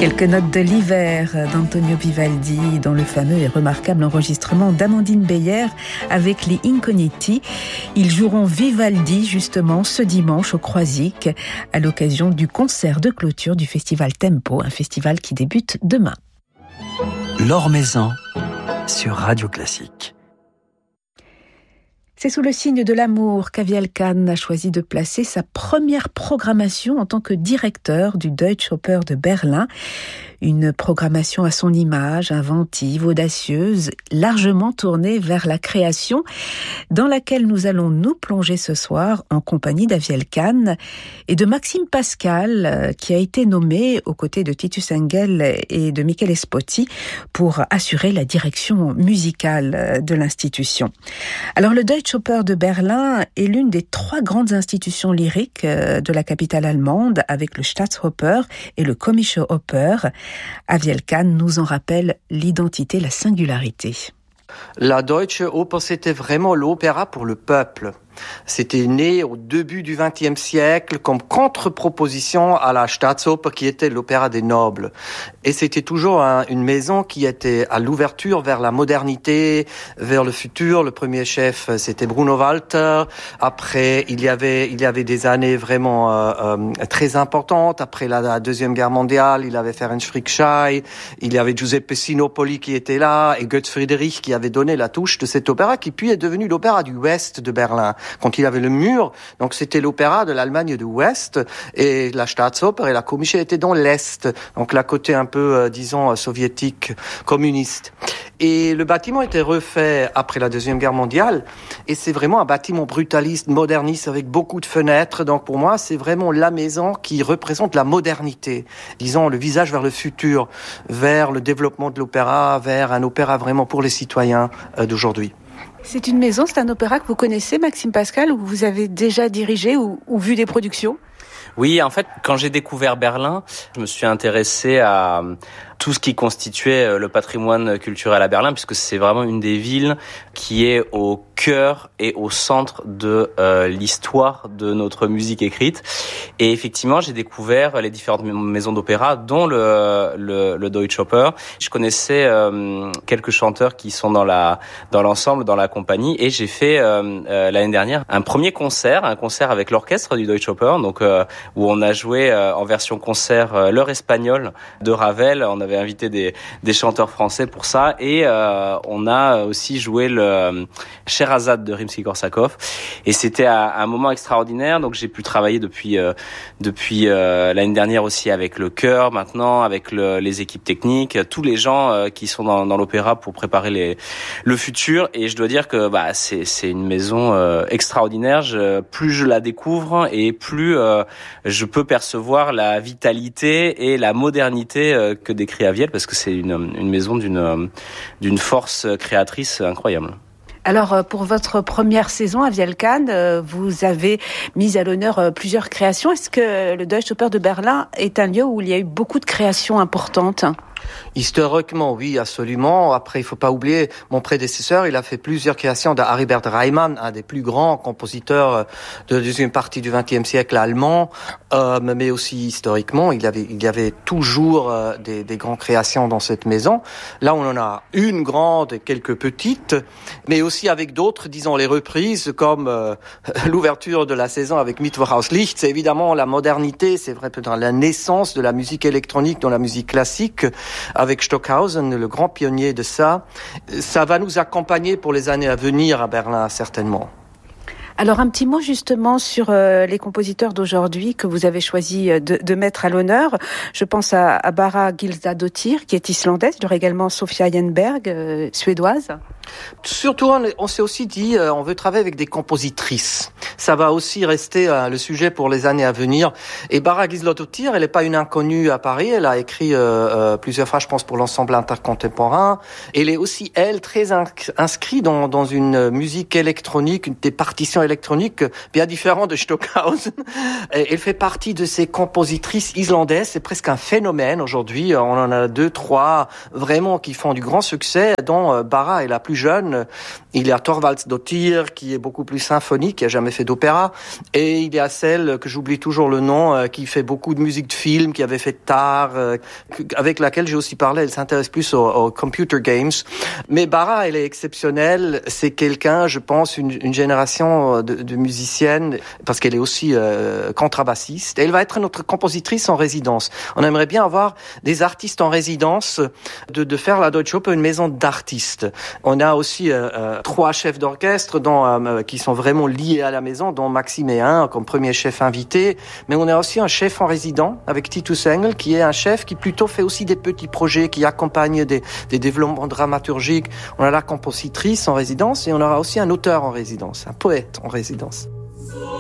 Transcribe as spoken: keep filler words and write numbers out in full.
Quelques notes de l'hiver d'Antonio Vivaldi dans le fameux et remarquable enregistrement d'Amandine Beyer avec les Incogniti. Ils joueront Vivaldi justement ce dimanche au Croisic à l'occasion du concert de clôture du festival Tempo, un festival qui débute demain. Laure Maison sur Radio Classique. C'est sous le signe de l'amour qu'Aviel Kahn a choisi de placer sa première programmation en tant que directeur du Deutsche Oper de Berlin. Une programmation à son image, inventive, audacieuse, largement tournée vers la création, dans laquelle nous allons nous plonger ce soir en compagnie d'Aviel Kahn et de Maxime Pascal, qui a été nommé aux côtés de Titus Engel et de Michele Spotti pour assurer la direction musicale de l'institution. Alors le Deutsche Oper de Berlin est l'une des trois grandes institutions lyriques de la capitale allemande, avec le Staatsoper et le Komische Oper. Aviel Kahn nous en rappelle l'identité, la singularité. La Deutsche Oper, c'était vraiment l'opéra pour le peuple. C'était né au début du vingtième siècle comme contre-proposition à la Staatsoper qui était l'opéra des nobles. Et c'était toujours un, une maison qui était à l'ouverture vers la modernité, vers le futur. Le premier chef, c'était Bruno Walter. Après, il y avait, il y avait des années vraiment euh, euh, très importantes. Après la, la Deuxième Guerre mondiale, il avait Ferenc Frickschei, il y avait Giuseppe Sinopoli qui était là, et Götz Friedrich qui avait donné la touche de cet opéra qui puis est devenu l'opéra du Ouest de Berlin. Quand il avait le mur, donc c'était l'opéra de l'Allemagne de l'Ouest, et la Staatsoper et la Komische étaient dans l'Est, donc la côté un peu, euh, disons, soviétique, communiste. Et le bâtiment était refait après la Deuxième Guerre mondiale, et c'est vraiment un bâtiment brutaliste, moderniste, avec beaucoup de fenêtres. Donc pour moi, c'est vraiment la maison qui représente la modernité, disons, le visage vers le futur, vers le développement de l'opéra, vers un opéra vraiment pour les citoyens euh, d'aujourd'hui. C'est une maison, c'est un opéra que vous connaissez, Maxime Pascal, ou vous avez déjà dirigé ou, ou vu des productions ? Oui, en fait, quand j'ai découvert Berlin, je me suis intéressé à tout ce qui constituait le patrimoine culturel à Berlin, puisque c'est vraiment une des villes qui est au cœur et au centre de euh, l'histoire de notre musique écrite. Et effectivement, j'ai découvert les différentes maisons d'opéra, dont le, le, le Deutsche Oper. Je connaissais euh, quelques chanteurs qui sont dans la dans l'ensemble, dans la compagnie, et j'ai fait euh, euh, l'année dernière un premier concert, un concert avec l'orchestre du Deutsche Oper, donc euh, où on a joué euh, en version concert euh, l'heure espagnole de Ravel. On avait invité des, des chanteurs français pour ça, et euh, on a aussi joué le euh, Sherazade de Rimsky-Korsakov, et c'était un, un moment extraordinaire. Donc j'ai pu travailler depuis euh, depuis euh, l'année dernière aussi avec le chœur, maintenant avec le, les équipes techniques, tous les gens euh, qui sont dans, dans l'opéra pour préparer les, le futur. Et je dois dire que bah c'est c'est une maison euh, extraordinaire. Je, plus je la découvre et plus euh, je peux percevoir la vitalité et la modernité euh, que décrit Aviel, parce que c'est une, une maison d'une, d'une force créatrice incroyable. Alors, pour votre première saison, Aviel Kahn, vous avez mis à l'honneur plusieurs créations. Est-ce que le Deutsche Oper de Berlin est un lieu où il y a eu beaucoup de créations importantes ? Historiquement, oui, absolument. Après, il faut pas oublier, mon prédécesseur, il a fait plusieurs créations de Aribert Reimann, un des plus grands compositeurs de la deuxième partie du vingtième siècle allemand, euh, mais aussi historiquement, il y avait, il y avait toujours euh, des, des grandes créations dans cette maison. Là, on en a une grande et quelques petites, mais aussi avec d'autres, disons, les reprises, comme euh, l'ouverture de la saison avec Mittwoch aus Licht. C'est évidemment la modernité, c'est vrai, dans la naissance de la musique électronique, dans la musique classique, avec Stockhausen, le grand pionnier de ça. Ça va nous accompagner pour les années à venir à Berlin, certainement. Alors un petit mot justement sur euh, les compositeurs d'aujourd'hui que vous avez choisi de, de mettre à l'honneur. Je pense à, à Bara Gilsadottir, qui est islandaise. Il y aura également Sofia Jernberg, euh, suédoise. Surtout, on, on s'est aussi dit, euh, on veut travailler avec des compositrices. Ça va aussi rester euh, le sujet pour les années à venir. Et Bara Gilsadottir, elle n'est pas une inconnue à Paris. Elle a écrit euh, euh, plusieurs fois, je pense, pour l'ensemble intercontemporain. Elle est aussi, elle, très inscrite dans, dans une musique électronique, une des partitions compositions électroniques bien différentes de Stockhausen. Elle fait partie de ces compositrices islandaises. C'est presque un phénomène aujourd'hui. On en a deux, trois vraiment qui font du grand succès, dont Bara est la plus jeune. Il y a Thorvaldsdottir qui est beaucoup plus symphonique, qui a jamais fait d'opéra. Et il y a celle que j'oublie toujours le nom, qui fait beaucoup de musique de film, qui avait fait Tar, avec laquelle j'ai aussi parlé. Elle s'intéresse plus aux, aux computer games. Mais Bara, elle est exceptionnelle. C'est quelqu'un, je pense, une, une génération de, de musiciennes, parce qu'elle est aussi euh, contrebassiste. Et elle va être notre compositrice en résidence. On aimerait bien avoir des artistes en résidence, de, de faire la Deutsche Oper une maison d'artistes. On a aussi euh, euh, trois chefs d'orchestre dont, euh, qui sont vraiment liés à la maison, dont Maxime est un comme premier chef invité. Mais on a aussi un chef en résident avec Titus Engel, qui est un chef qui plutôt fait aussi des petits projets, qui accompagne des, des développements dramaturgiques. On a la compositrice en résidence et on aura aussi un auteur en résidence, un poète en résidence.